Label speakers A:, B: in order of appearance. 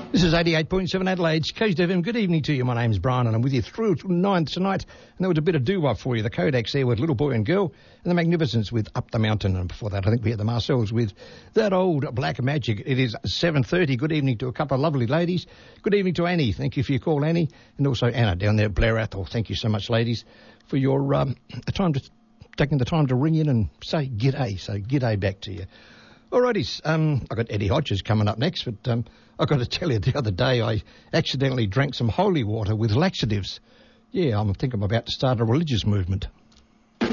A: This is 88.7 Adelaide's Coast FM. Good evening to you. My name's Brian and I'm with you through till 9 tonight. And there was a bit of doo-wop for you. The Kodaks there with Little Boy and Girl and the Magnificents with Up the Mountain. And before that, I think we had the Marcells with That Old Black Magic. It is 7:30. Good evening to a couple of lovely ladies. Good evening to Annie. Thank you for your call, Annie. And also Anna down there at Blair Athol. Thank you so much, ladies, for your taking the time to ring in and say g'day. So g'day back to you. Alrighty, I've got Eddie Hodges coming up next, but I've got to tell you, the other day I accidentally drank some holy water with laxatives. Yeah, I think I'm about to start a religious movement.